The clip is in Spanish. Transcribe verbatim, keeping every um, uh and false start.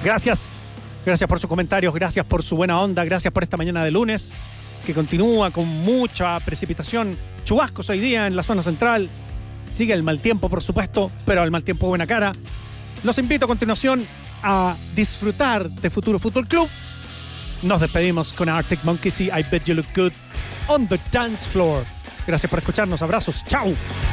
Gracias. Gracias por sus comentarios, gracias por su buena onda, gracias por esta mañana de lunes, que continúa con mucha precipitación. Chubascos hoy día en la zona central. Sigue el mal tiempo, por supuesto, pero al mal tiempo buena cara. Los invito a continuación a disfrutar de Futuro Fútbol Club. Nos despedimos con Arctic Monkeys y I Bet You Look Good on the Dance Floor. Gracias por escucharnos, abrazos, chao.